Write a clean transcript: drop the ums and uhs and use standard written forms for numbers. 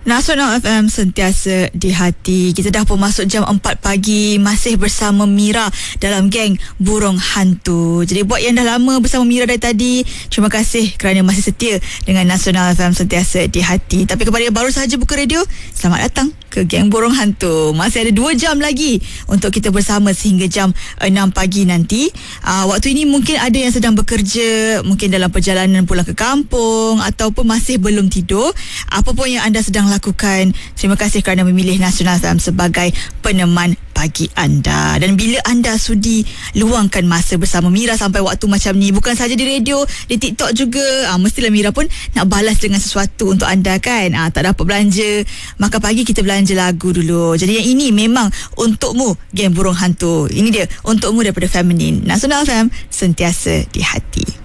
Nasional FM sentiasa di hati. Kita dah pun masuk jam 4 pagi, masih bersama Mira dalam geng Burung Hantu. Jadi buat yang dah lama bersama Mira dari tadi, terima kasih kerana masih setia dengan Nasional FM sentiasa di hati. Tapi kepada yang baru sahaja buka radio, selamat datang ke geng Burung Hantu. Masih ada 2 jam lagi untuk kita bersama sehingga jam 6 pagi nanti. Waktu ini mungkin ada yang sedang bekerja, mungkin dalam perjalanan pulang ke kampung, ataupun masih belum tidur. Apa pun yang anda sedang lakukan, terima kasih kerana memilih Nasional FM sebagai peneman pagi anda. Dan bila anda sudi luangkan masa bersama Mira sampai waktu macam ni, bukan saja di radio, di TikTok juga, mestilah Mira pun nak balas dengan sesuatu untuk anda kan. Tak dapat belanja, maka pagi kita belanja lagu dulu. Jadi yang ini memang untukmu, geng Burung Hantu. Ini dia untukmu daripada Feminin. Nasional FM sentiasa di hati.